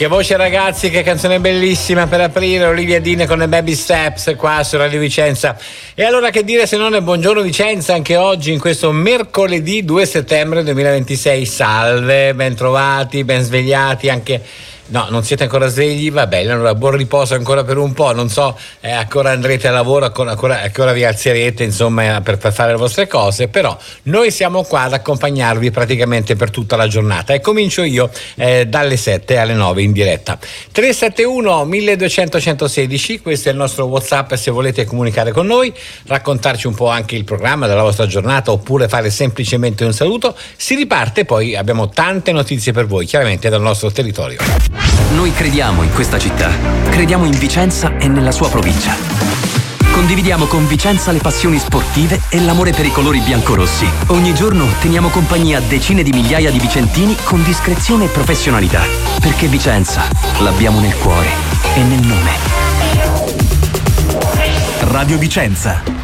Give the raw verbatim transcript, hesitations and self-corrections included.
Che voce ragazzi, che canzone bellissima per aprire, Olivia Dean con le Baby Steps qua su Radio Vicenza. E allora che dire se non è buongiorno Vicenza anche oggi in questo mercoledì due settembre duemilaventisei. Salve, ben trovati, ben svegliati anche. No, non siete ancora svegli? Va bene, allora buon riposo ancora per un po', non so, eh, ancora andrete a lavoro, ancora, ancora, ancora vi alzerete insomma per, per fare le vostre cose, però noi siamo qua ad accompagnarvi praticamente per tutta la giornata e comincio io eh, dalle sette alle nove in diretta. tre sette uno milleduecento centosedici, questo è il nostro WhatsApp se volete comunicare con noi, raccontarci un po' anche il programma della vostra giornata oppure fare semplicemente un saluto. Si riparte, poi abbiamo tante notizie per voi, chiaramente dal nostro territorio. Noi crediamo in questa città, crediamo in Vicenza e nella sua provincia. Condividiamo con Vicenza le passioni sportive e l'amore per i colori biancorossi. Ogni giorno teniamo compagnia a decine di migliaia di vicentini con discrezione e professionalità. Perché Vicenza l'abbiamo nel cuore e nel nome. Radio Vicenza.